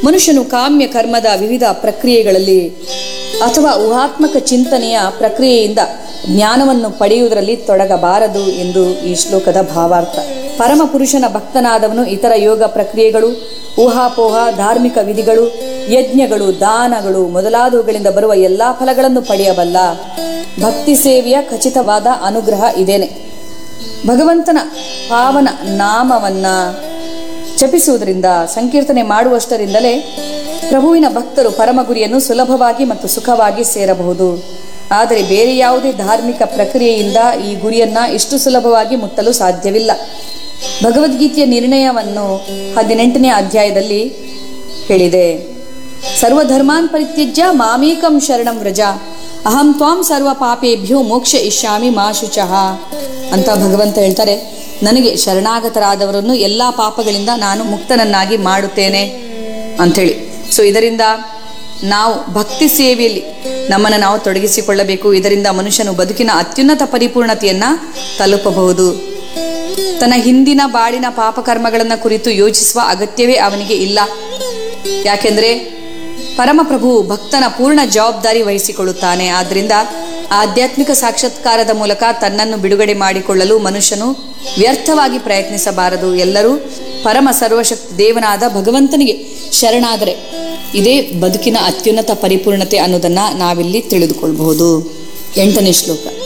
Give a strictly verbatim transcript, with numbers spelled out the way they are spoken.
ಮನುಷ್ಯನು ಕಾಮ್ಯ ಕರ್ಮದ ವಿವಿಧ ಪ್ರಕ್ರಿಯೆಗಳಲ್ಲಿ ಅಥವಾ ಊಹಾತ್ಮಕ ಚಿಂತನೆಯ ಪ್ರಕ್ರಿಯೆಯಿಂದ ಜ್ಞಾನವನ್ನು ಪಡೆಯುವುದರಲ್ಲಿ ತೊಡಗಬಾರದು ಎಂದು ಈ ಶ್ಲೋಕದ ಭಾವಾರ್ಥ. ಪರಮ ಪುರುಷನ ಭಕ್ತನಾದವನು ಇತರ ಯೋಗ ಪ್ರಕ್ರಿಯೆಗಳು, ಊಹಾಪೋಹ, ಧಾರ್ಮಿಕ ವಿಧಿಗಳು, ಯಜ್ಞಗಳು, ದಾನಗಳು ಮೊದಲಾದವುಗಳಿಂದ ಬರುವ ಎಲ್ಲಾ ಫಲಗಳನ್ನು ಪಡೆಯಬಲ್ಲ. ಭಕ್ತಿ ಸೇವೆಯ ಖಚಿತವಾದ ಅನುಗ್ರಹ ಇದೇನೆ. ಭಗವಂತನ ಪಾವನ ನಾಮವನ್ನ ಜಪಿಸುವುದರಿಂದ, ಸಂಕೀರ್ತನೆ ಮಾಡುವಷ್ಟರಿಂದಲೇ ಪ್ರಭುವಿನ ಭಕ್ತರು ಪರಮ ಗುರಿಯನ್ನು ಸುಲಭವಾಗಿ ಮತ್ತು ಸುಖವಾಗಿ ಸೇರಬಹುದು. ಆದರೆ ಬೇರೆ ಯಾವುದೇ ಧಾರ್ಮಿಕ ಪ್ರಕ್ರಿಯೆಯಿಂದ ಈ ಗುರಿಯನ್ನ ಇಷ್ಟು ಸುಲಭವಾಗಿ ಮುಟ್ಟಲು ಸಾಧ್ಯವಿಲ್ಲ. ಭಗವದ್ಗೀತೆಯ ನಿರ್ಣಯವನ್ನು ಹದಿನೆಂಟನೇ ಅಧ್ಯಾಯದಲ್ಲಿ ಹೇಳಿದೆ. ಸರ್ವಧರ್ಮಾನ್ ಪರಿತ್ಯಜ್ಯ ಮಾಮೇಕಂ ಶರಣಂ ವ್ರಜ ಅಹಂ ತ್ವಾಂ ಸರ್ವ ಪಾಪೇಭ್ಯೋ ಮೋಕ್ಷ ಇಷ್ಯಾಮಿ ಮಾ ಶುಚಃ ಅಂತ ಭಗವಂತ ಹೇಳ್ತಾರೆ. ನನಗೆ ಶರಣಾಗತರಾದವರನ್ನು ಎಲ್ಲಾ ಪಾಪಗಳಿಂದ ನಾನು ಮುಕ್ತನನ್ನಾಗಿ ಮಾಡುತ್ತೇನೆ ಅಂಥೇಳಿ. ಸೊ ಇದರಿಂದ ನಾವು ಭಕ್ತಿ ಸೇವೆಯಲ್ಲಿ ನಮ್ಮನ್ನು ನಾವು ತೊಡಗಿಸಿಕೊಳ್ಳಬೇಕು. ಇದರಿಂದ ಮನುಷ್ಯನು ಬದುಕಿನ ಅತ್ಯುನ್ನತ ಪರಿಪೂರ್ಣತೆಯನ್ನ ತಲುಪಬಹುದು. ತನ್ನ ಹಿಂದಿನ ಬಾಳಿನ ಪಾಪಕರ್ಮಗಳನ್ನು ಕುರಿತು ಯೋಚಿಸುವ ಅಗತ್ಯವೇ ಅವನಿಗೆ ಇಲ್ಲ. ಯಾಕೆಂದ್ರೆ ಪರಮಪ್ರಭು ಭಕ್ತನ ಪೂರ್ಣ ಜವಾಬ್ದಾರಿ ವಹಿಸಿಕೊಳ್ಳುತ್ತಾನೆ. ಆದ್ದರಿಂದ ಆಧ್ಯಾತ್ಮಿಕ ಸಾಕ್ಷಾತ್ಕಾರದ ಮೂಲಕ ತನ್ನನ್ನು ಬಿಡುಗಡೆ ಮಾಡಿಕೊಳ್ಳಲು ಮನುಷ್ಯನು ವ್ಯರ್ಥವಾಗಿ ಪ್ರಯತ್ನಿಸಬಾರದು. ಎಲ್ಲರೂ ಪರಮ ಸರ್ವಶಕ್ತಿ ದೇವನಾದ ಭಗವಂತನಿಗೆ ಶರಣಾದರೆ ಇದೇ ಬದುಕಿನ ಅತ್ಯುನ್ನತ ಪರಿಪೂರ್ಣತೆ ಅನ್ನೋದನ್ನ ನಾವಿಲ್ಲಿ ತಿಳಿದುಕೊಳ್ಳಬಹುದು. ಎಂಟನೇ ಶ್ಲೋಕ.